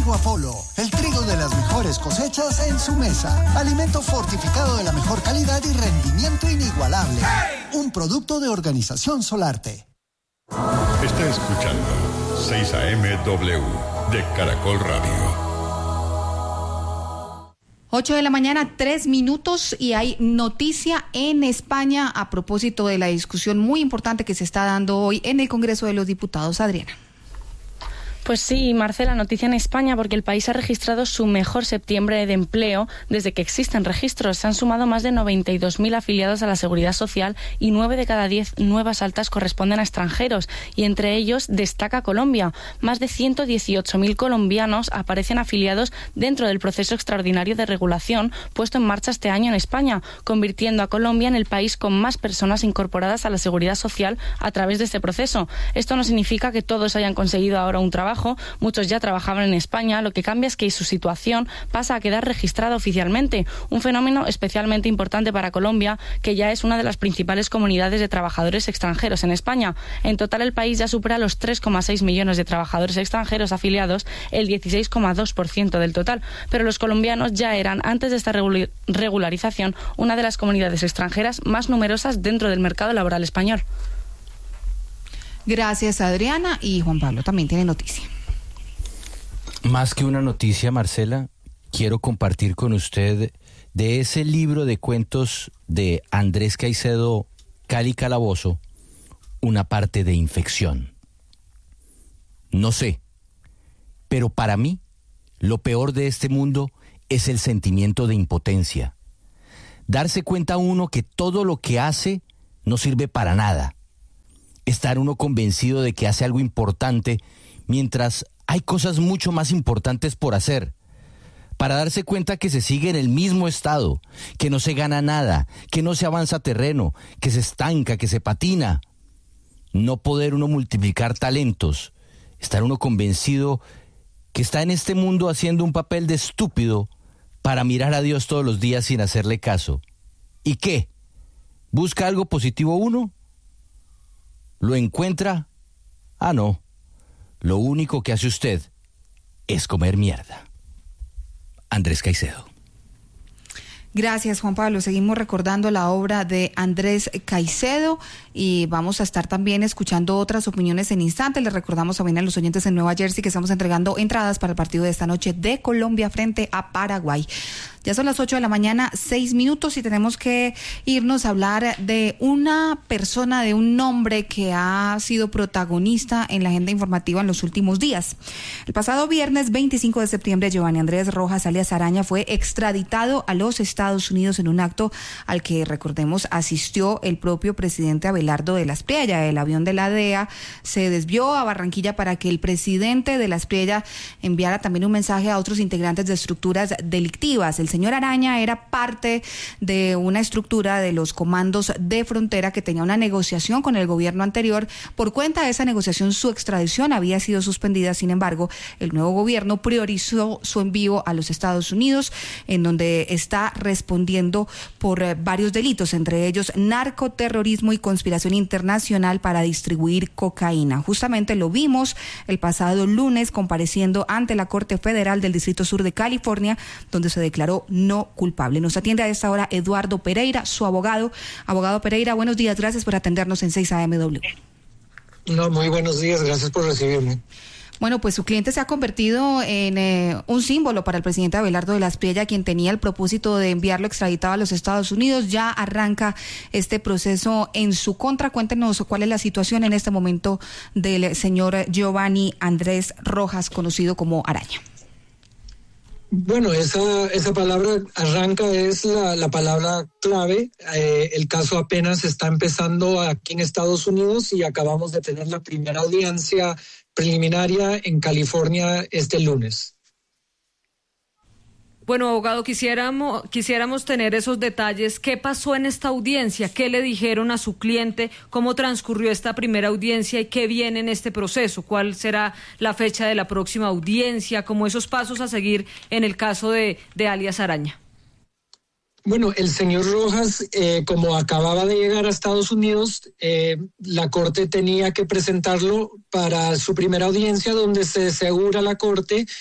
Trigo Apolo, el trigo de las mejores cosechas en su mesa. Alimento fortificado de la mejor calidad y rendimiento inigualable. Un producto de Organización Solarte. Está escuchando 6 AM-W de Caracol Radio. 8 de la mañana, 3 minutos, y hay noticia en España a propósito de la discusión muy importante que se está dando hoy en el Congreso de los Diputados. Adriana. Pues sí, Marcela, noticia en España porque el país ha registrado su mejor septiembre de empleo desde que existen registros. Se han sumado más de 92.000 afiliados a la Seguridad Social y 9 de cada 10 nuevas altas corresponden a extranjeros, y entre ellos destaca Colombia. Más de 118.000 colombianos aparecen afiliados dentro del proceso extraordinario de regulación puesto en marcha este año en España, convirtiendo a Colombia en el país con más personas incorporadas a la Seguridad Social a través de este proceso. Esto no significa que todos hayan conseguido ahora un trabajo. Muchos ya trabajaban en España, lo que cambia es que su situación pasa a quedar registrada oficialmente, un fenómeno especialmente importante para Colombia, que ya es una de las principales comunidades de trabajadores extranjeros en España. En total, el país ya supera los 3,6 millones de trabajadores extranjeros afiliados, el 16,2% del total, pero los colombianos ya eran, antes de esta regularización, una de las comunidades extranjeras más numerosas dentro del mercado laboral español. Gracias, Adriana. Y Juan Pablo también tiene noticia. Más que una noticia, Marcela, quiero compartir con usted de ese libro de cuentos de Andrés Caicedo, Cali Calabozo, una parte de infección. No sé, pero para mí, lo peor de este mundo es el sentimiento de impotencia. Darse cuenta uno que todo lo que hace no sirve para nada. Estar uno convencido de que hace algo importante mientras hay cosas mucho más importantes por hacer. Para darse cuenta que se sigue en el mismo estado, que no se gana nada, que no se avanza terreno, que se estanca, que se patina. No poder uno multiplicar talentos. Estar uno convencido que está en este mundo haciendo un papel de estúpido para mirar a Dios todos los días sin hacerle caso. ¿Y qué? ¿Busca algo positivo uno? ¿Lo encuentra? Ah, no. Lo único que hace usted es comer mierda. Andrés Caicedo. Gracias, Juan Pablo. Seguimos recordando la obra de Andrés Caicedo y vamos a estar también escuchando otras opiniones en instantes. Les recordamos también a los oyentes en Nueva Jersey que estamos entregando entradas para el partido de esta noche de Colombia frente a Paraguay. Ya son las 8 de la mañana, 6 minutos, y tenemos que irnos a hablar de una persona, de un nombre que ha sido protagonista en la agenda informativa en los últimos días. El pasado viernes 25 de septiembre, Giovanni Andrés Rojas, alias Araña, fue extraditado a los Estados Unidos en un acto al que, recordemos, asistió el propio presidente Abelardo de la Espriella. El avión de la DEA se desvió a Barranquilla para que el presidente de la Espriella enviara también un mensaje a otros integrantes de estructuras delictivas. El señor Araña era parte de una estructura de los comandos de frontera que tenía una negociación con el gobierno anterior. Por cuenta de esa negociación, su extradición había sido suspendida. Sin embargo, el nuevo gobierno priorizó su envío a los Estados Unidos, en donde está respondiendo por varios delitos, entre ellos narcoterrorismo y conspiración internacional para distribuir cocaína. Justamente lo vimos el pasado lunes compareciendo ante la Corte Federal del Distrito Sur de California, donde se declaró no culpable. Nos atiende a esta hora Eduardo Pereira, su abogado. Abogado Pereira, buenos días, gracias por atendernos en 6 AM-W. No, muy buenos días, gracias por recibirme. Bueno, pues su cliente se ha convertido en un símbolo para el presidente Abelardo de la Espriella, quien tenía el propósito de enviarlo extraditado a los Estados Unidos. Ya arranca este proceso en su contra. Cuéntenos cuál es la situación en este momento del señor Giovanni Andrés Rojas, conocido como Araña. Bueno, esa palabra arranca es la palabra clave. El caso apenas está empezando aquí en Estados Unidos y acabamos de tener la primera audiencia preliminaria en California este lunes. Bueno, abogado, quisiéramos tener esos detalles. ¿Qué pasó en esta audiencia? ¿Qué le dijeron a su cliente? ¿Cómo transcurrió esta primera audiencia y qué viene en este proceso? ¿Cuál será la fecha de la próxima audiencia? Como esos pasos a seguir en el caso de alias Araña. Bueno, el señor Rojas, como acababa de llegar a Estados Unidos, la Corte tenía que presentarlo para su primera audiencia, donde se asegura la Corte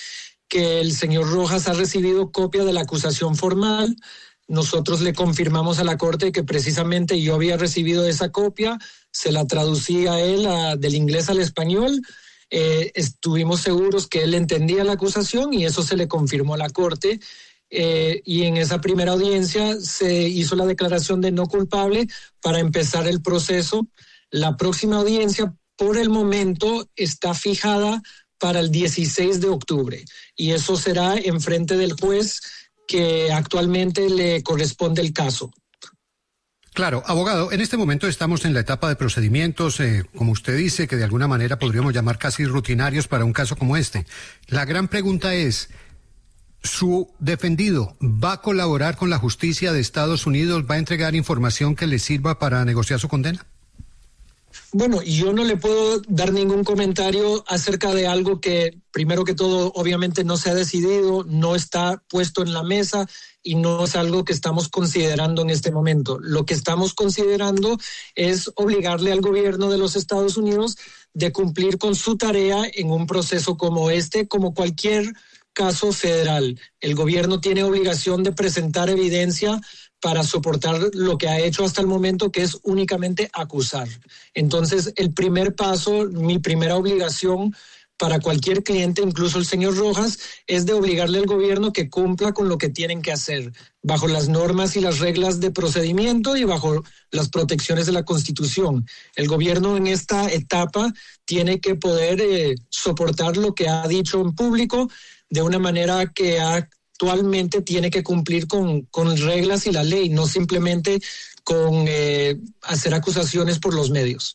que el señor Rojas ha recibido copia de la acusación formal. Nosotros le confirmamos a la Corte que precisamente yo había recibido esa copia, se la traducí a él del inglés al español. Estuvimos seguros que él entendía la acusación y eso se le confirmó a la Corte. Y en esa primera audiencia se hizo la declaración de no culpable para empezar el proceso. La próxima audiencia, por el momento, está fijada para el 16 de octubre y eso será en frente del juez que actualmente le corresponde el caso. Claro, abogado, en este momento estamos en la etapa de procedimientos, como usted dice, que de alguna manera podríamos llamar casi rutinarios para un caso como este. La gran pregunta es, ¿su defendido va a colaborar con la justicia de Estados Unidos? ¿Va a entregar información que le sirva para negociar su condena? Bueno, yo no le puedo dar ningún comentario acerca de algo que, primero que todo, obviamente no se ha decidido, no está puesto en la mesa y no es algo que estamos considerando en este momento. Lo que estamos considerando es obligarle al gobierno de los Estados Unidos de cumplir con su tarea en un proceso como este, como cualquier caso federal. El gobierno tiene obligación de presentar evidencia para soportar lo que ha hecho hasta el momento, que es únicamente acusar. Entonces, el primer paso, mi primera obligación para cualquier cliente, incluso el señor Rojas, es de obligarle al gobierno que cumpla con lo que tienen que hacer, bajo las normas y las reglas de procedimiento y bajo las protecciones de la Constitución. El gobierno en esta etapa tiene que poder soportar lo que ha dicho en público de una manera que actualmente tiene que cumplir con reglas y la ley, no simplemente con hacer acusaciones por los medios.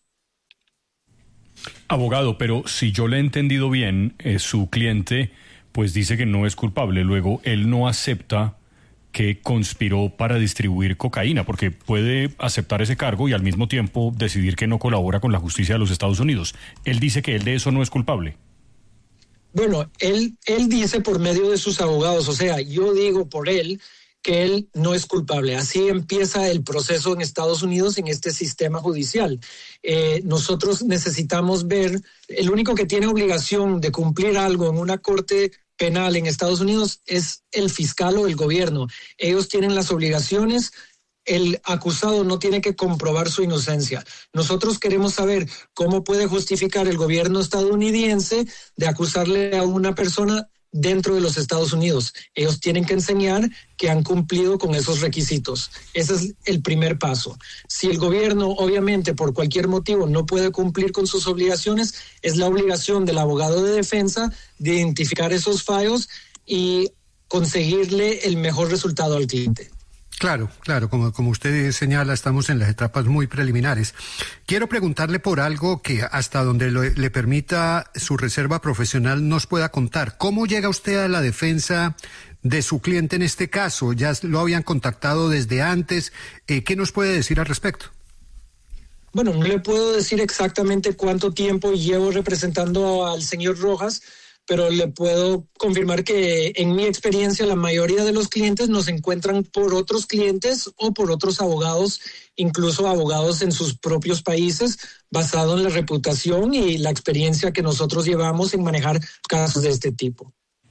Abogado, pero si yo le he entendido bien, su cliente pues dice que no es culpable, luego él no acepta que conspiró para distribuir cocaína, porque puede aceptar ese cargo y al mismo tiempo decidir que no colabora con la justicia de los Estados Unidos. Él dice que él de eso no es culpable. Bueno, él dice por medio de sus abogados, o sea, yo digo por él que él no es culpable. Así empieza el proceso en Estados Unidos en este sistema judicial. Nosotros necesitamos ver, el único que tiene obligación de cumplir algo en una corte penal en Estados Unidos es el fiscal o el gobierno. Ellos tienen las obligaciones. El acusado no tiene que comprobar su inocencia. Nosotros queremos saber cómo puede justificar el gobierno estadounidense de acusarle a una persona dentro de los Estados Unidos. Ellos tienen que enseñar que han cumplido con esos requisitos. Ese es el primer paso. Si el gobierno, obviamente, por cualquier motivo no puede cumplir con sus obligaciones, es la obligación del abogado de defensa de identificar esos fallos y conseguirle el mejor resultado al cliente. Claro, como usted señala, estamos en las etapas muy preliminares. Quiero preguntarle por algo que hasta donde le permita su reserva profesional nos pueda contar. ¿Cómo llega usted a la defensa de su cliente en este caso? ¿Ya lo habían contactado desde antes? ¿Qué nos puede decir al respecto? Bueno, no le puedo decir exactamente cuánto tiempo llevo representando al señor Rojas, pero le puedo confirmar que en mi experiencia la mayoría de los clientes nos encuentran por otros clientes o por otros abogados, incluso abogados en sus propios países, basado en la reputación y la experiencia que nosotros llevamos en manejar casos de este tipo.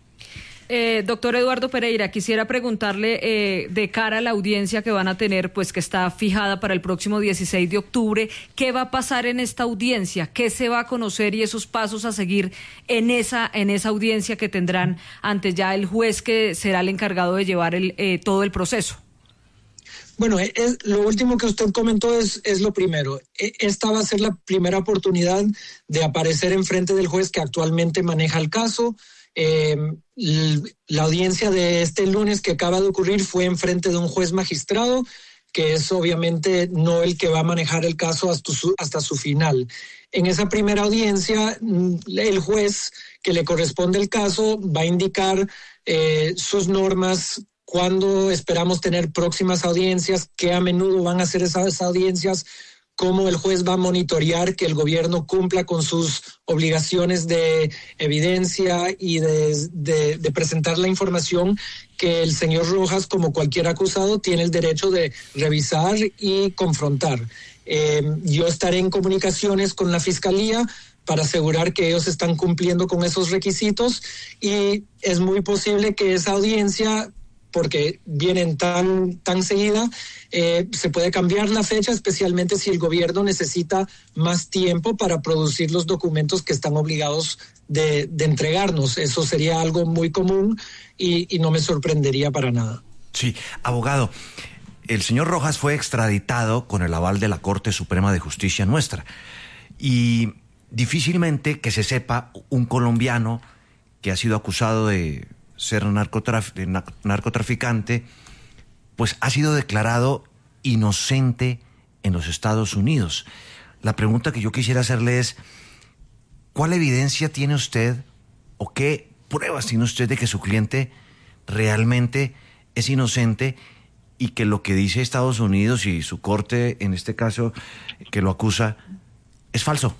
Doctor Eduardo Pereira, quisiera preguntarle de cara a la audiencia que van a tener, pues que está fijada para el próximo 16 de octubre, ¿qué va a pasar en esta audiencia? ¿Qué se va a conocer y esos pasos a seguir en esa audiencia que tendrán ante ya el juez que será el encargado de llevar todo el proceso? Bueno, lo último que usted comentó es lo primero. Esta va a ser la primera oportunidad de aparecer en frente del juez que actualmente maneja el caso. La audiencia de este lunes que acaba de ocurrir fue en frente de un juez magistrado, que es obviamente no el que va a manejar el caso hasta su final. En esa primera audiencia, el juez que le corresponde el caso va a indicar sus normas, cuándo esperamos tener próximas audiencias, qué a menudo van a ser esas audiencias, cómo el juez va a monitorear que el gobierno cumpla con sus obligaciones de evidencia y de presentar la información que el señor Rojas, como cualquier acusado, tiene el derecho de revisar y confrontar. Yo estaré en comunicaciones con la Fiscalía para asegurar que ellos están cumpliendo con esos requisitos, y es muy posible que esa audiencia, porque vienen tan seguida, se puede cambiar la fecha, especialmente si el gobierno necesita más tiempo para producir los documentos que están obligados de entregarnos. Eso sería algo muy común y no me sorprendería para nada. Sí, abogado, el señor Rojas fue extraditado con el aval de la Corte Suprema de Justicia nuestra, y difícilmente que se sepa un colombiano que ha sido acusado de ser narcotraficante, pues ha sido declarado inocente en los Estados Unidos. La pregunta que yo quisiera hacerle es, ¿cuál evidencia tiene usted o qué pruebas tiene usted de que su cliente realmente es inocente y que lo que dice Estados Unidos y su corte, en este caso, que lo acusa, es falso?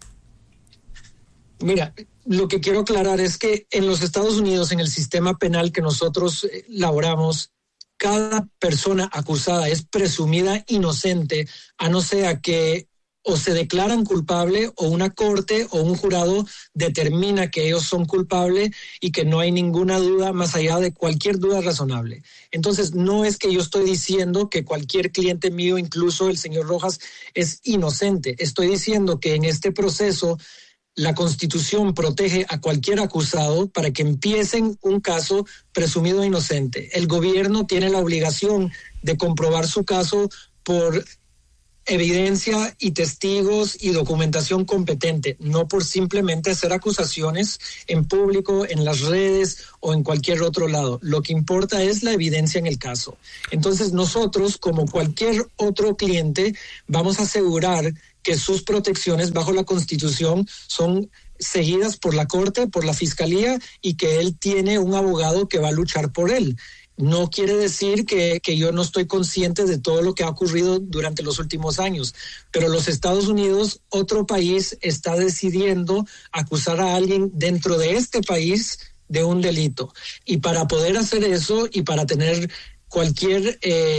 Mira, lo que quiero aclarar es que en los Estados Unidos, en el sistema penal que nosotros laboramos, cada persona acusada es presumida inocente, a no ser que o se declaran culpable o una corte o un jurado determina que ellos son culpables y que no hay ninguna duda más allá de cualquier duda razonable. Entonces, no es que yo estoy diciendo que cualquier cliente mío, incluso el señor Rojas, es inocente. Estoy diciendo que en este proceso la Constitución protege a cualquier acusado para que empiecen un caso presumido inocente. El gobierno tiene la obligación de comprobar su caso por evidencia y testigos y documentación competente, no por simplemente hacer acusaciones en público, en las redes o en cualquier otro lado. Lo que importa es la evidencia en el caso. Entonces nosotros, como cualquier otro cliente, vamos a asegurar que sus protecciones bajo la Constitución son seguidas por la Corte, por la Fiscalía, y que él tiene un abogado que va a luchar por él. No quiere decir que yo no estoy consciente de todo lo que ha ocurrido durante los últimos años, pero los Estados Unidos, otro país, está decidiendo acusar a alguien dentro de este país de un delito. Y para poder hacer eso y para tener cualquier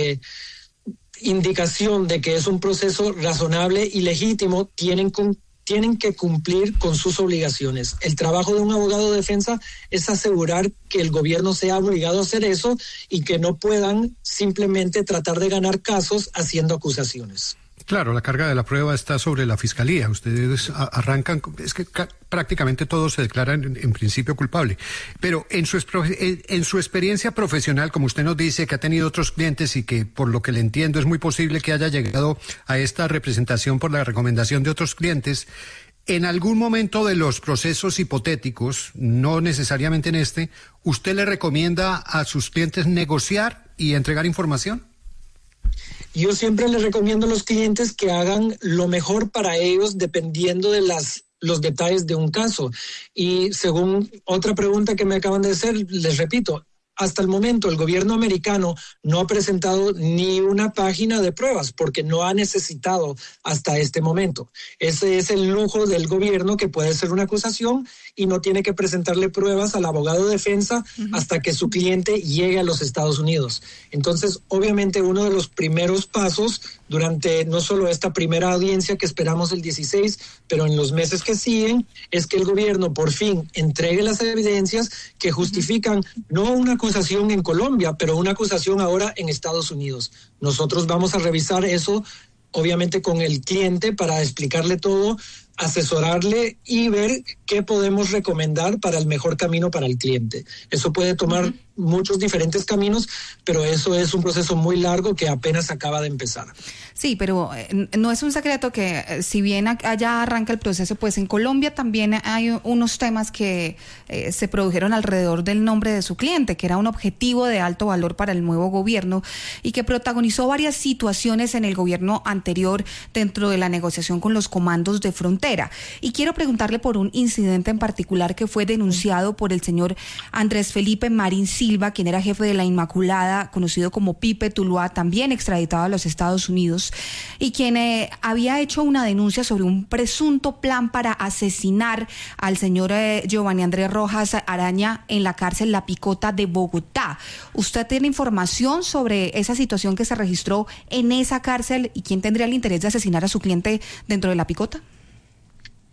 indicación de que es un proceso razonable y legítimo, tienen que cumplir con sus obligaciones. El trabajo de un abogado de defensa es asegurar que el gobierno sea obligado a hacer eso y que no puedan simplemente tratar de ganar casos haciendo acusaciones. Claro, la carga de la prueba está sobre la Fiscalía. Ustedes arrancan, es que prácticamente todos se declaran en principio culpable. Pero en su experiencia profesional, como usted nos dice, que ha tenido otros clientes y que por lo que le entiendo es muy posible que haya llegado a esta representación por la recomendación de otros clientes, en algún momento de los procesos hipotéticos, no necesariamente en este, ¿usted le recomienda a sus clientes negociar y entregar información? Yo siempre les recomiendo a los clientes que hagan lo mejor para ellos dependiendo de los detalles de un caso. Y según otra pregunta que me acaban de hacer, les repito, hasta el momento el gobierno americano no ha presentado ni una página de pruebas porque no ha necesitado hasta este momento. Ese es el lujo del gobierno, que puede ser una acusación y no tiene que presentarle pruebas al abogado de defensa hasta que su cliente llegue a los Estados Unidos. Entonces, obviamente, uno de los primeros pasos durante no solo esta primera audiencia que esperamos el 16, pero en los meses que siguen, es que el gobierno por fin entregue las evidencias que justifican no una acusación en Colombia, pero una acusación ahora en Estados Unidos. Nosotros vamos a revisar eso, obviamente con el cliente, para explicarle todo, asesorarle y ver qué podemos recomendar para el mejor camino para el cliente. Eso puede tomar muchos diferentes caminos, pero eso es un proceso muy largo que apenas acaba de empezar. Sí, pero no es un secreto que si bien allá arranca el proceso, pues en Colombia también hay unos temas que se produjeron alrededor del nombre de su cliente, que era un objetivo de alto valor para el nuevo gobierno y que protagonizó varias situaciones en el gobierno anterior dentro de la negociación con los comandos de frontera. Y quiero preguntarle por un incidente en particular que fue denunciado por el señor Andrés Felipe Marín Silva, quien era jefe de la Inmaculada, conocido como Pipe Tuluá, también extraditado a los Estados Unidos, y quien había hecho una denuncia sobre un presunto plan para asesinar al señor Giovanni Andrés Rojas Araña en la cárcel La Picota de Bogotá. ¿Usted tiene información sobre esa situación que se registró en esa cárcel y quién tendría el interés de asesinar a su cliente dentro de La Picota?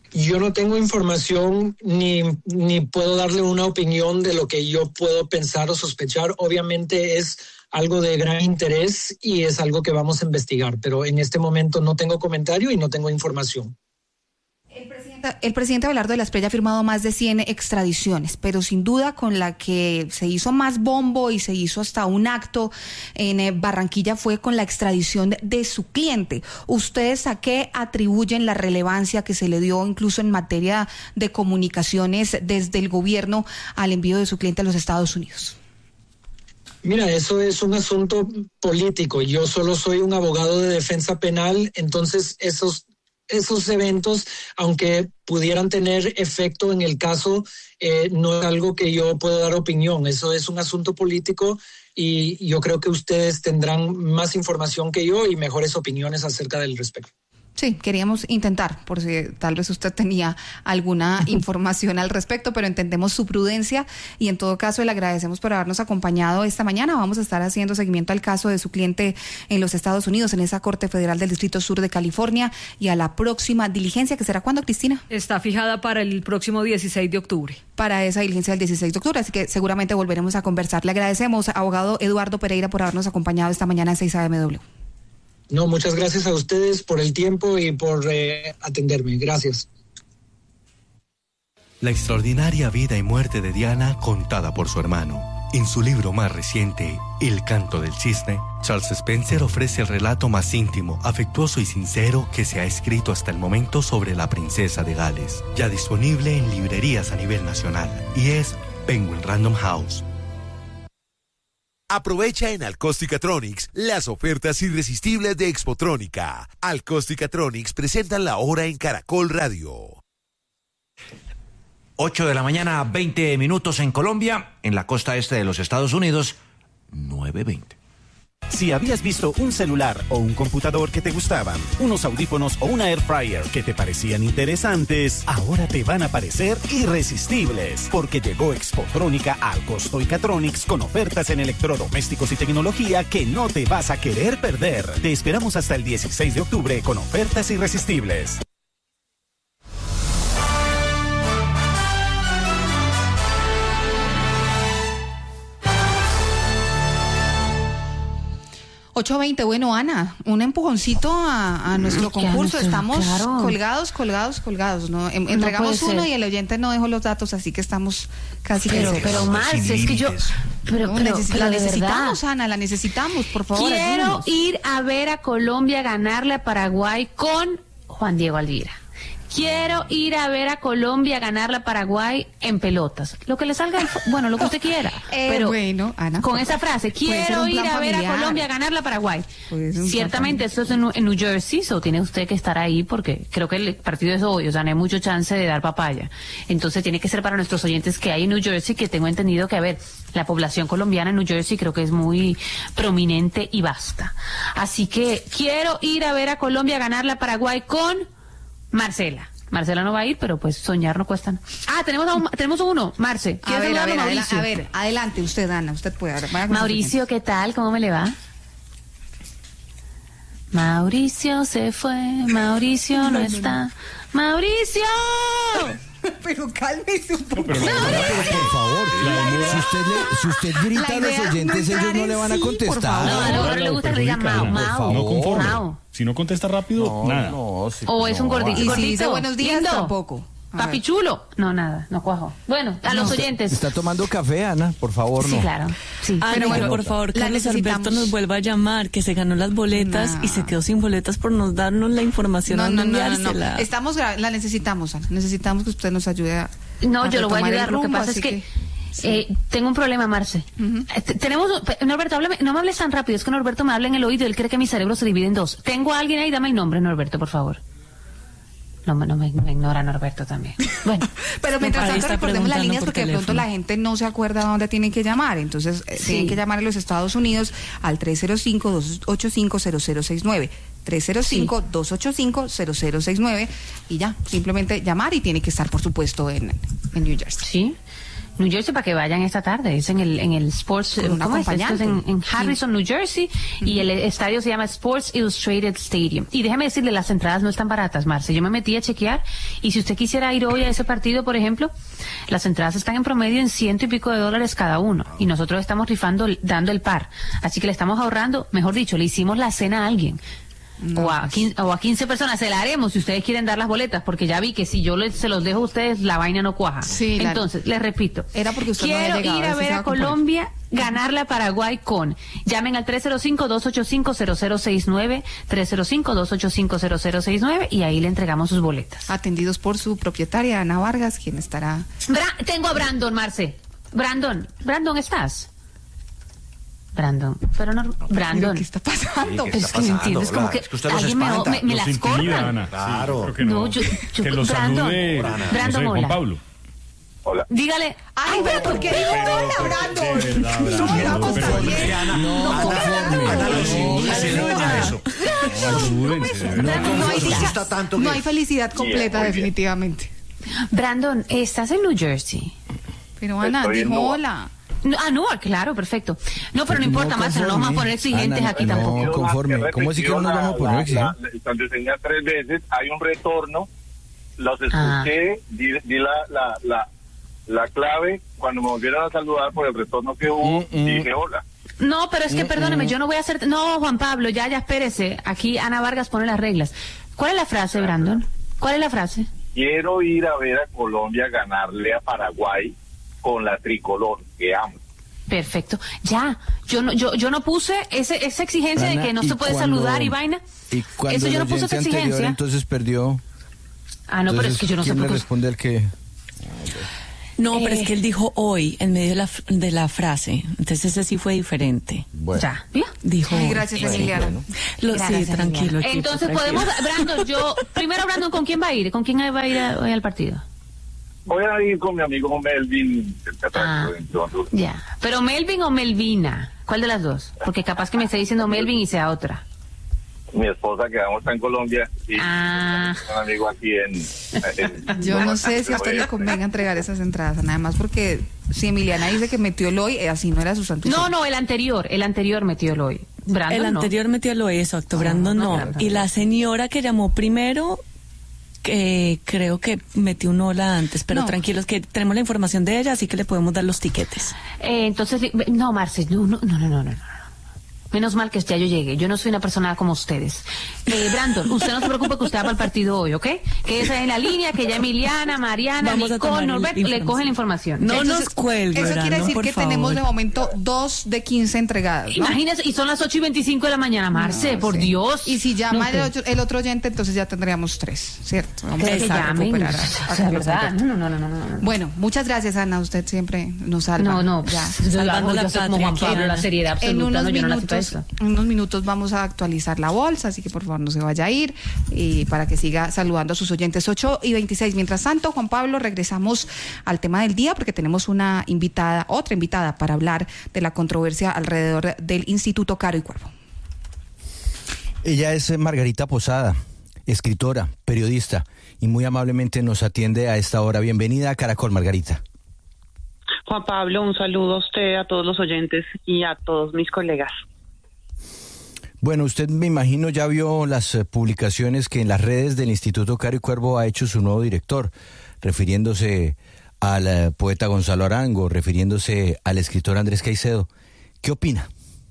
Yo no tengo información ni puedo darle una opinión de lo que yo puedo pensar o sospechar. Obviamente es algo de gran interés y es algo que vamos a investigar, pero en este momento no tengo comentario y no tengo información. El presidente Abelardo de la Espriella ha firmado más de 100 extradiciones, pero sin duda con la que se hizo más bombo y se hizo hasta un acto en Barranquilla fue con la extradición de su cliente. ¿Ustedes a qué atribuyen la relevancia que se le dio incluso en materia de comunicaciones desde el gobierno al envío de su cliente a los Estados Unidos? Mira, eso es un asunto político. Yo solo soy un abogado de defensa penal, entonces esos eventos, aunque pudieran tener efecto en el caso, no es algo que yo pueda dar opinión. Eso es un asunto político y yo creo que ustedes tendrán más información que yo y mejores opiniones acerca del respecto. Sí, queríamos intentar, por si tal vez usted tenía alguna información al respecto, pero entendemos su prudencia y en todo caso le agradecemos por habernos acompañado esta mañana. Vamos a estar haciendo seguimiento al caso de su cliente en los Estados Unidos, en esa Corte Federal del Distrito Sur de California, y a la próxima diligencia, que será ¿cuándo, Cristina? Está fijada para el próximo 16 de octubre. Para esa diligencia del 16 de octubre, así que seguramente volveremos a conversar. Le agradecemos, abogado Eduardo Pereira, por habernos acompañado esta mañana en 6am. No, muchas gracias a ustedes por el tiempo y por atenderme. Gracias. La extraordinaria vida y muerte de Diana contada por su hermano. En su libro más reciente, El canto del cisne, Charles Spencer ofrece el relato más íntimo, afectuoso y sincero que se ha escrito hasta el momento sobre la princesa de Gales. Ya disponible en librerías a nivel nacional y es Penguin Random House. Aprovecha en Alcosticatronics las ofertas irresistibles de Expotrónica. Alcosticatronics presentan la hora en Caracol Radio. 8 de la mañana, 20 minutos en Colombia, en la costa este de los Estados Unidos, 9:20. Si habías visto un celular o un computador que te gustaban, unos audífonos o una air fryer que te parecían interesantes, ahora te van a parecer irresistibles, porque llegó Expotrónica al Alcosticatronics con ofertas en electrodomésticos y tecnología que no te vas a querer perder. Te esperamos hasta el 16 de octubre con ofertas irresistibles. $8.20, bueno, Ana, un empujoncito a nuestro concurso. Estamos colgados, ¿no? Entregamos uno y el oyente no dejó los datos, así que estamos casi pero Marce, es que yo... Pero la necesitamos, Ana, la necesitamos, por favor. Quiero ayúdenos. ir a ver a Colombia ganarle a Paraguay con Juan Diego Alvira. Quiero ir a ver a Colombia ganarle a Paraguay en pelotas. Lo que le salga, bueno, lo que usted quiera. Pero bueno, Ana, con esa frase, quiero ir a ver a Colombia ganarle a Paraguay. Ciertamente esto es en New Jersey, so tiene usted que estar ahí porque creo que el partido es hoy, o sea, no hay mucho chance de dar papaya. Entonces tiene que ser para nuestros oyentes que hay en New Jersey, que tengo entendido que, a ver, la población colombiana en New Jersey creo que es muy prominente y vasta. Así que quiero ir a ver a Colombia ganarle a Paraguay con Marcela. Marcela no va a ir, pero pues soñar no cuesta. Ah, tenemos uno, Marce. A ver, adelante usted, Ana, usted puede. Mauricio, ¿qué tal? ¿Cómo me le va? Mauricio se fue, Mauricio no está. ¡Mauricio! Pero cálmese un poco. Pero por favor, si usted grita a los oyentes, ellos no le van a contestar. No le gusta que digan Mao. No conforme. Si no contesta rápido, nada. O es un gordito. Y si dice buenos días, tampoco. Papi chulo. No, nada, no cuajo. Bueno, a los oyentes. ¿Está tomando café, Ana? Por favor, no. Sí, claro. Sí. Pero bueno, por favor, Carlos Alberto nos vuelva a llamar, que se ganó las boletas y se quedó sin boletas por no darnos la información. No. La necesitamos, Ana. Necesitamos que usted nos ayude a yo lo voy a ayudar. Lo que pasa es que tengo un problema, Marce. Norberto, no me hables tan rápido, es que Norberto me habla en el oído y él cree que mi cerebro se divide en dos. Tengo a alguien ahí, dame el nombre, Norberto, por favor. No me ignora Norberto también. Bueno, pero mientras tanto recordemos las líneas porque de pronto la gente no se acuerda a dónde tienen que llamar. Entonces tienen que llamar a los Estados Unidos al 305-285-0069. 305-285-0069 y ya, simplemente llamar y tiene que estar, por supuesto, en New Jersey. Sí. New Jersey, para que vayan esta tarde. Es en el Sports, ¿cómo es? Esto es en Harrison, New Jersey, y el estadio se llama Sports Illustrated Stadium. Y déjeme decirle, las entradas no están baratas, Marce. Yo me metí a chequear, y si usted quisiera ir hoy a ese partido, por ejemplo, las entradas están en promedio en $100 y pico cada uno. Y nosotros estamos rifando, dando el par. Así que le estamos ahorrando, mejor dicho, le hicimos la cena a alguien. O a 15 personas, se la haremos si ustedes quieren dar las boletas, porque ya vi que si yo se los dejo a ustedes, la vaina no cuaja. Sí, entonces, les repito, era porque usted quiero no había llegado, ir a ver a Colombia, ganarle a Paraguay llamen al 305-285-0069, 305-285-0069, y ahí le entregamos sus boletas. Atendidos por su propietaria, Ana Vargas, quien estará... Tengo a Brandon, Marce. Brandon, ¿estás? Brandon, ¿qué está pasando? Sí, es que no entiendo, es como que alguien me las corta. Claro. Sí, no. Yo, que lo salude, Brandon, no sé, Juan Pablo. Hola. Dígale. Ay, pero ¿por qué dijo hola, Brandon? No hay felicidad completa, definitivamente. Brandon, ¿estás en New Jersey? Pero Ana, dijo hola. No, claro, perfecto. No, pero no importa más, no vamos a poner exigentes aquí tampoco. No, conforme. ¿Cómo así que no nos vamos a poner exigentes? Cuando enseñé 3 veces, hay un retorno, los escuché, di la clave, cuando me volvieron a saludar por el retorno que hubo, dije hola. No, pero es que perdóneme, yo no voy a hacer... No, Juan Pablo, ya espérese. Aquí Ana Vargas pone las reglas. ¿Cuál es la frase, Brandon? ¿Cuál es la frase? Quiero ir a ver a Colombia ganarle a Paraguay con la tricolor, que amo. Perfecto. Ya, yo no puse esa exigencia de que no se puede saludar y vaina. Y cuando eso yo no puse esa exigencia. Entonces perdió. No, pero es que yo no sé por qué. Responde el que... No, pero es que él dijo hoy en medio de la frase. Entonces ese sí fue diferente. Bueno. Ya, ¿vio? Dijo. Ay, gracias, Emiliana. Sí, tranquilo. Entonces podemos, Brandon, Brandon, ¿con quién va a ir? ¿Con quién va a ir hoy al partido? Voy a ir con mi amigo Melvin. Ya. ¿Pero Melvin o Melvina? ¿Cuál de las dos? Porque capaz que me esté diciendo Melvin y sea otra. Mi esposa, que vamos en Colombia, y un amigo aquí en yo no sé si a usted le convenga entregar esas entradas, nada más porque si Emiliana dice que metió el hoy, así no era su santo. No, el anterior metió el hoy. Brandon, el anterior metió el hoy, exacto, Brandon no. Y la señora que llamó primero, creo que metió un hola antes, pero tranquilos que tenemos la información de ella, así que le podemos dar los tiquetes. Entonces, no, Marce, no. Menos mal que ya yo llegué. Yo no soy una persona como ustedes. Brandon, usted no se preocupe que usted va para el partido hoy, ¿ok? Que esa es la línea, que ya Emiliana, Mariana, Nicole, Norberto le cogen la información. No nos cuelgue. Eso quiere decir que tenemos de momento 2 de 15 entregadas, ¿no? Imagínese, y son las 8:25 de la mañana, Marce, por Dios. Y si llama el otro oyente, entonces ya tendríamos 3, ¿cierto? Vamos a recuperar verdad. No. Bueno, muchas gracias, Ana. Usted siempre nos salva. No, ya. Salvando la como Juan Pablo, la seriedad absoluta. En unos minutos vamos a actualizar la bolsa, así que por favor no se vaya a ir, y para que siga saludando a sus oyentes. 8:26. Mientras tanto, Juan Pablo, regresamos al tema del día porque tenemos otra invitada para hablar de la controversia alrededor del Instituto Caro y Cuervo. Ella es Margarita Posada, escritora, periodista, y muy amablemente nos atiende a esta hora. Bienvenida a Caracol, Margarita. Juan Pablo, un saludo a usted, a todos los oyentes y a todos mis colegas. Bueno, usted me imagino ya vio las publicaciones que en las redes del Instituto Caro y Cuervo ha hecho su nuevo director, refiriéndose al poeta Gonzalo Arango, refiriéndose al escritor Andrés Caicedo. ¿Qué opina?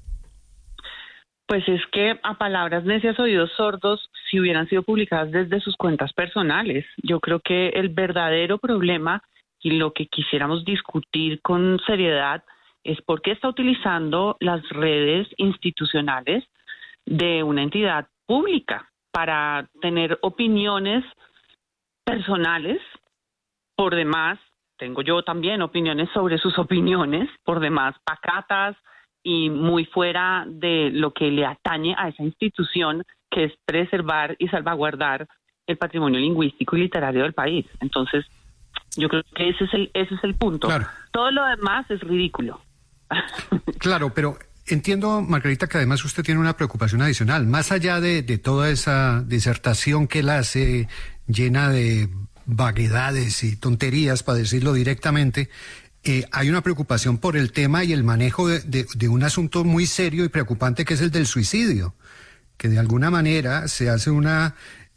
Pues es que a palabras necias, oídos sordos, si hubieran sido publicadas desde sus cuentas personales. Yo creo que el verdadero problema y lo que quisiéramos discutir con seriedad es por qué está utilizando las redes institucionales de una entidad pública para tener opiniones personales. Por demás, tengo yo también opiniones sobre sus opiniones, por demás pacatas y muy fuera de lo que le atañe a esa institución, que es preservar y salvaguardar el patrimonio lingüístico y literario del país. Entonces, yo creo que ese es el punto. Claro. Todo lo demás es ridículo. Claro, pero entiendo, Margarita, que además usted tiene una preocupación adicional. Más allá de toda esa disertación que él hace, llena de vaguedades y tonterías, para decirlo directamente, hay una preocupación por el tema y el manejo de un asunto muy serio y preocupante que es el del suicidio, que de alguna manera se hace una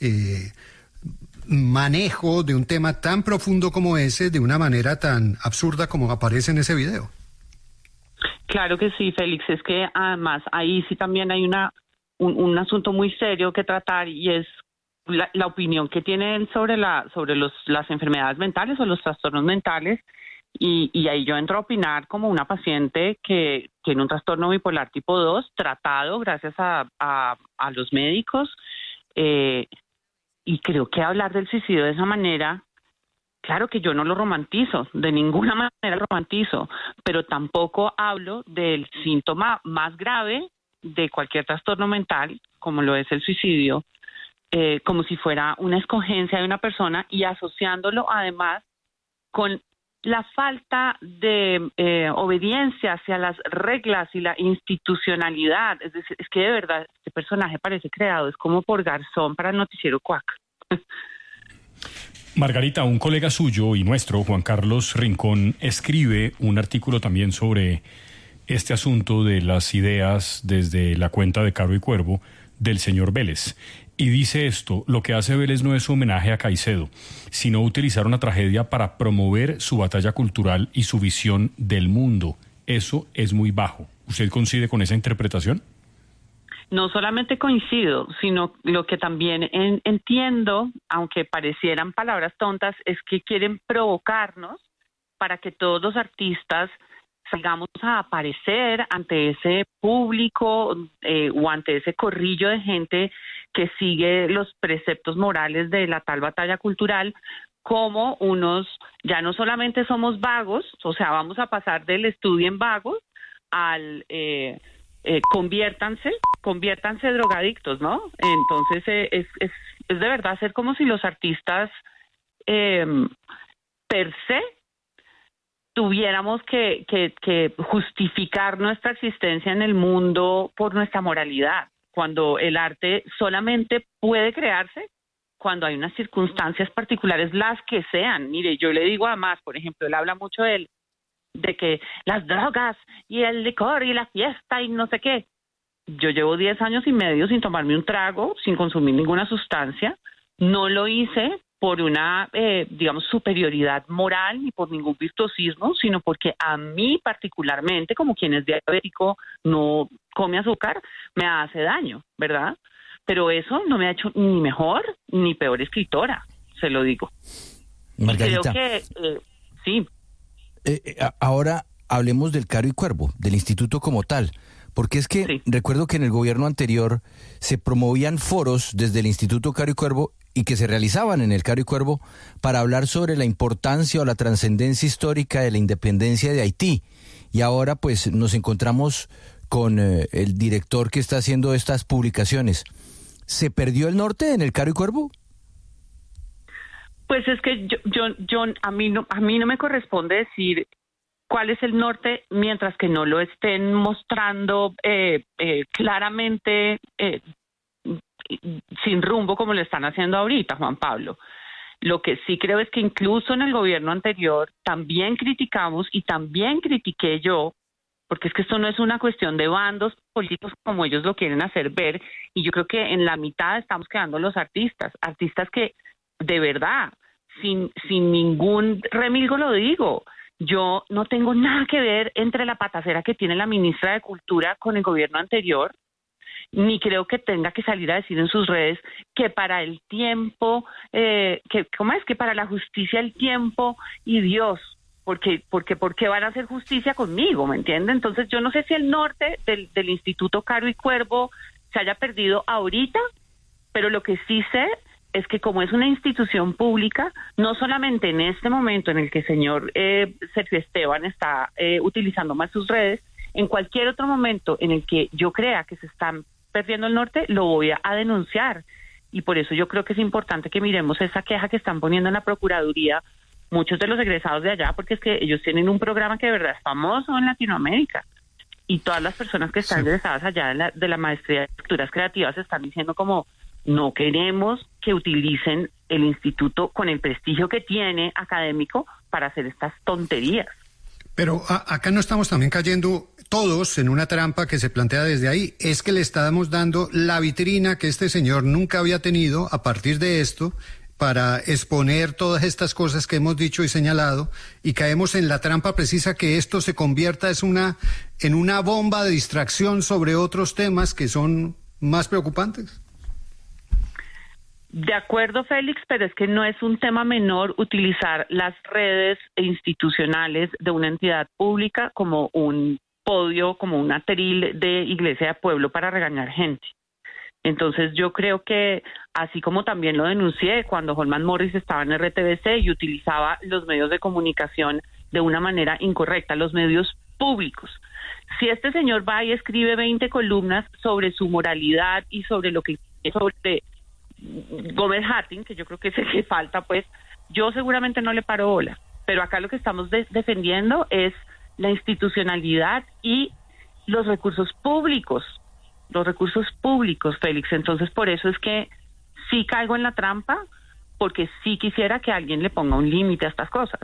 manejo de un tema tan profundo como ese de una manera tan absurda como aparece en ese video. Claro que sí, Félix, es que además ahí sí también hay un asunto muy serio que tratar, y es la opinión que tienen sobre las enfermedades mentales o los trastornos mentales, y ahí yo entro a opinar como una paciente que tiene un trastorno bipolar tipo 2 tratado gracias a los médicos, y creo que hablar del suicidio de esa manera, claro que yo no lo romantizo, de ninguna manera lo romantizo, pero tampoco hablo del síntoma más grave de cualquier trastorno mental, como lo es el suicidio, como si fuera una escogencia de una persona, y asociándolo además con la falta de obediencia hacia las reglas y la institucionalidad. Es decir, es que de verdad este personaje parece creado, es como por Garzón para el noticiero Cuac. Margarita, un colega suyo y nuestro, Juan Carlos Rincón, escribe un artículo también sobre este asunto de las ideas desde la cuenta de Caro y Cuervo del señor Vélez. Y dice esto: lo que hace Vélez no es un homenaje a Caicedo, sino utilizar una tragedia para promover su batalla cultural y su visión del mundo. Eso es muy bajo. ¿Usted coincide con esa interpretación? No solamente coincido, sino lo que también entiendo, aunque parecieran palabras tontas, es que quieren provocarnos para que todos los artistas salgamos a aparecer ante ese público o ante ese corrillo de gente que sigue los preceptos morales de la tal batalla cultural, como unos, ya no solamente somos vagos, o sea, vamos a pasar del estudio en vagos al conviértanse drogadictos, ¿no? Entonces es de verdad ser como si los artistas per se tuviéramos que justificar nuestra existencia en el mundo por nuestra moralidad, cuando el arte solamente puede crearse cuando hay unas circunstancias particulares, las que sean. Mire, yo le digo además, por ejemplo, él habla mucho de que las drogas y el licor y la fiesta y no sé qué. Yo llevo 10 años y medio sin tomarme un trago, sin consumir ninguna sustancia. No lo hice por una, digamos, superioridad moral ni por ningún virtuosismo, sino porque a mí particularmente, como quien es diabético, no come azúcar, me hace daño, ¿verdad? Pero eso no me ha hecho ni mejor ni peor escritora, se lo digo. Margarita. Creo que, sí. Ahora hablemos del Caro y Cuervo, del instituto como tal, porque es que recuerdo que en el gobierno anterior se promovían foros desde el Instituto Caro y Cuervo y que se realizaban en el Caro y Cuervo para hablar sobre la importancia o la trascendencia histórica de la independencia de Haití. Y ahora pues nos encontramos con el director que está haciendo estas publicaciones. ¿Se perdió el norte en el Caro y Cuervo? Pues es que yo a mí no me corresponde decir cuál es el norte mientras que no lo estén mostrando claramente sin rumbo como lo están haciendo ahorita, Juan Pablo. Lo que sí creo es que incluso en el gobierno anterior también criticamos y también critiqué yo, porque es que esto no es una cuestión de bandos políticos como ellos lo quieren hacer ver, y yo creo que en la mitad estamos quedando los artistas que de verdad, sin ningún remilgo lo digo, yo no tengo nada que ver entre la patacera que tiene la ministra de Cultura con el gobierno anterior, ni creo que tenga que salir a decir en sus redes que para el tiempo, que para la justicia el tiempo y Dios, porque van a hacer justicia conmigo, ¿me entiende? Entonces yo no sé si el norte del Instituto Caro y Cuervo se haya perdido ahorita, pero lo que sí sé es que como es una institución pública, no solamente en este momento en el que el señor Sergio Esteban está utilizando más sus redes, en cualquier otro momento en el que yo crea que se están perdiendo el norte, lo voy a denunciar. Y por eso yo creo que es importante que miremos esa queja que están poniendo en la Procuraduría muchos de los egresados de allá, porque es que ellos tienen un programa que de verdad es famoso en Latinoamérica. Y todas las personas que están egresadas allá de la maestría de escrituras creativas están diciendo como no queremos que utilicen el instituto con el prestigio que tiene académico para hacer estas tonterías. Pero acá no estamos también cayendo todos en una trampa que se plantea desde ahí. Es que le estamos dando la vitrina que este señor nunca había tenido a partir de esto para exponer todas estas cosas que hemos dicho y señalado, y caemos en la trampa precisa que esto se convierta en una bomba de distracción sobre otros temas que son más preocupantes. De acuerdo, Félix, pero es que no es un tema menor utilizar las redes institucionales de una entidad pública como un podio, como un atril de iglesia de pueblo para regañar gente. Entonces yo creo que, así como también lo denuncié cuando Holman Morris estaba en RTBC y utilizaba los medios de comunicación de una manera incorrecta, los medios públicos. Si este señor va y escribe 20 columnas sobre su moralidad y sobre lo que sobre Gómez Hattin, que yo creo que es el que falta, pues yo seguramente no le paro bola. Pero acá lo que estamos defendiendo es la institucionalidad y los recursos públicos, Félix. Entonces, por eso es que sí caigo en la trampa, porque sí quisiera que alguien le ponga un límite a estas cosas.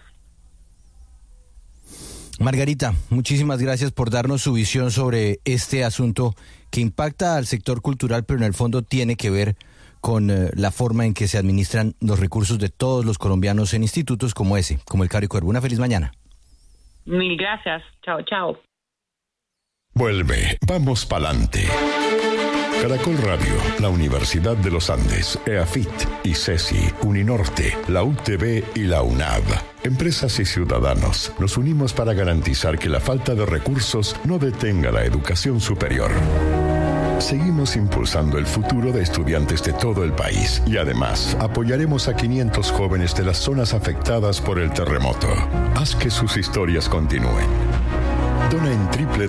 Margarita, muchísimas gracias por darnos su visión sobre este asunto que impacta al sector cultural, pero en el fondo tiene que ver con la forma en que se administran los recursos de todos los colombianos en institutos como ese, como el Caro y Cuervo. Una feliz mañana. Mil gracias. Chao, chao. Vuelve, vamos pa'lante. Caracol Radio, la Universidad de los Andes, EAFIT, ICESI, Uninorte, la UTB y la UNAV. Empresas y ciudadanos, nos unimos para garantizar que la falta de recursos no detenga la educación superior. Seguimos impulsando el futuro de estudiantes de todo el país y además apoyaremos a 500 jóvenes de las zonas afectadas por el terremoto. Haz que sus historias continúen. Dona en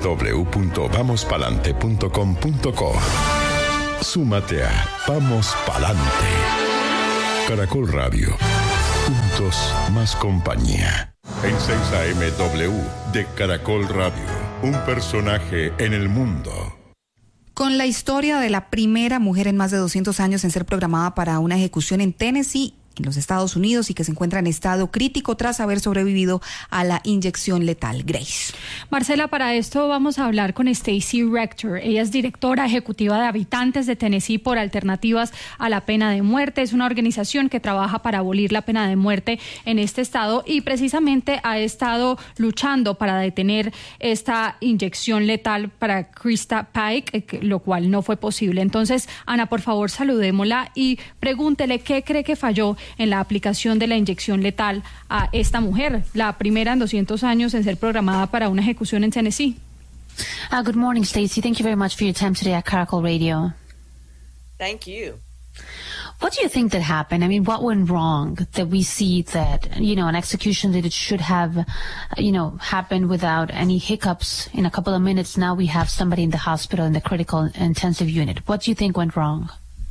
www.vamospalante.com.co. Súmate a Vamos Palante. Caracol Radio. Juntos más compañía. En 6am de Caracol Radio. Un personaje en el mundo. Con la historia de la primera mujer en más de 200 años en ser programada para una ejecución en Tennessee, en los Estados Unidos, y que se encuentra en estado crítico tras haber sobrevivido a la inyección letal. Grace. Marcela, para esto vamos a hablar con Stacey Rector. Ella es directora ejecutiva de Habitantes de Tennessee por Alternativas a la Pena de Muerte. Es una organización que trabaja para abolir la pena de muerte en este estado y precisamente ha estado luchando para detener esta inyección letal para Krista Pike, lo cual no fue posible. Entonces, Ana, por favor, saludémosla y pregúntele qué cree que falló en la aplicación de la inyección letal a esta mujer, la primera en 200 años en ser programada para una ejecución en Tennessee. Good morning, Stacey. Thank you very much for your time today at Caracol Radio. Thank you. What do you think that happened? I mean, what went wrong that we see that, an execution that it should have, happened without any hiccups? In a couple of minutes now, we have somebody in the hospital in the critical intensive unit. What do you think went wrong?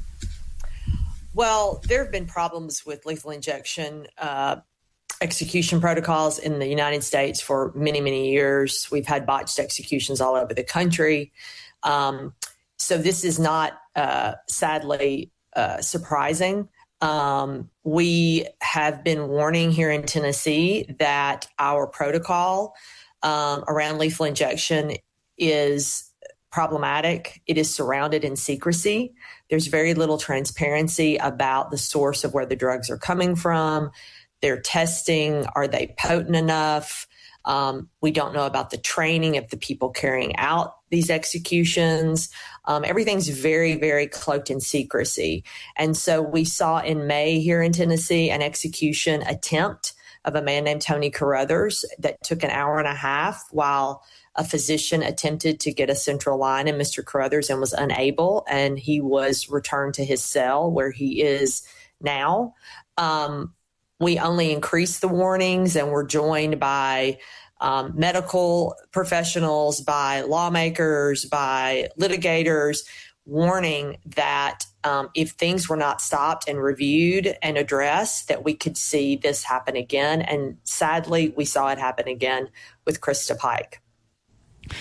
Well, there have been problems with lethal injection execution protocols in the United States for many, many years. We've had botched executions all over the country. So this is not, sadly, surprising. We have been warning here in Tennessee that our protocol around lethal injection is problematic. It is surrounded in secrecy. There's very little transparency about the source of where the drugs are coming from, their testing, are they potent enough? We don't know about the training of the people carrying out these executions. Everything's very, very cloaked in secrecy. And so we saw in May here in Tennessee an execution attempt of a man named Tony Carruthers that took an hour and a half while a physician attempted to get a central line in Mr. Carruthers and was unable, and he was returned to his cell where he is now. We only increased the warnings, and we're joined by medical professionals, by lawmakers, by litigators, warning that if things were not stopped and reviewed and addressed, that we could see this happen again. And sadly, we saw it happen again with Krista Pike.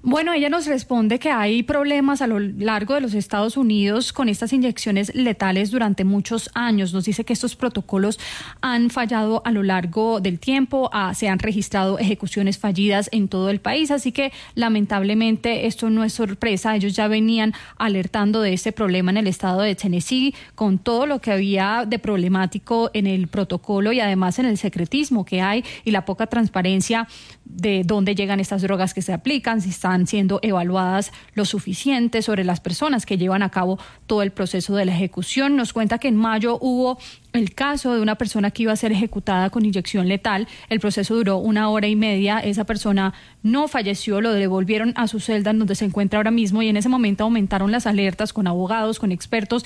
Bueno, ella nos responde que hay problemas a lo largo de los Estados Unidos con estas inyecciones letales durante muchos años. Nos dice que estos protocolos han fallado a lo largo del tiempo, se han registrado ejecuciones fallidas en todo el país, así que lamentablemente esto no es sorpresa. Ellos ya venían alertando de este problema en el estado de Tennessee con todo lo que había de problemático en el protocolo y además en el secretismo que hay y la poca transparencia de dónde llegan estas drogas que se aplican, si están siendo evaluadas lo suficiente sobre las personas que llevan a cabo todo el proceso de la ejecución. Nos cuenta que en mayo hubo el caso de una persona que iba a ser ejecutada con inyección letal. El proceso duró 1 hora y media. Esa persona no falleció, lo devolvieron a su celda en donde se encuentra ahora mismo y en ese momento aumentaron las alertas con abogados, con expertos,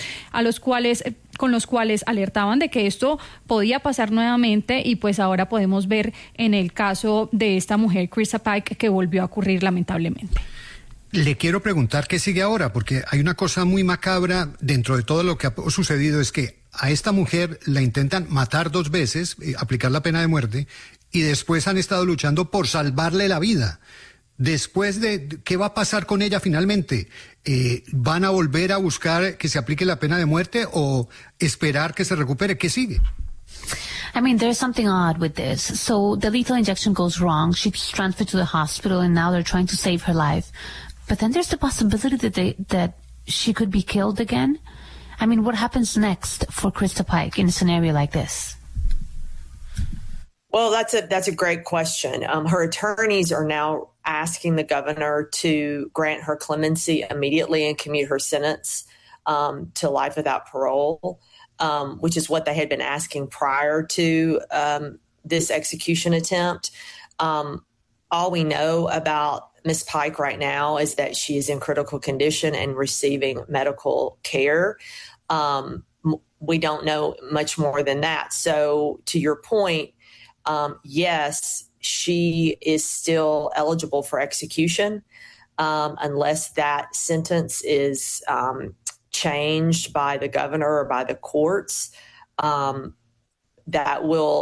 con los cuales alertaban de que esto podía pasar nuevamente y pues ahora podemos ver en el caso de esta mujer, Krista Pike, que volvió a ocurrir lamentablemente. Le quiero preguntar qué sigue ahora, porque hay una cosa muy macabra dentro de todo lo que ha sucedido, es que a esta mujer la intentan matar 2 veces, aplicar la pena de muerte, y después han estado luchando por salvarle la vida. Después de, ¿qué va a pasar con ella finalmente? ¿Van a volver a buscar que se aplique la pena de muerte o esperar que se recupere? ¿Qué sigue? I mean, there's something odd with this. So the lethal injection goes wrong. She's transferred to the hospital and now they're trying to save her life. But then there's the possibility that she could be killed again. I mean, what happens next for Krista Pike in a scenario like this? Well, that's a great question. Her attorneys are now asking the governor to grant her clemency immediately and commute her sentence to life without parole, which is what they had been asking prior to this execution attempt. All we know about Ms. Pike right now is that she is in critical condition and receiving medical care. We don't know much more than that. So to your point, yes, she is still eligible for execution unless that sentence is changed by the governor or by the courts. That will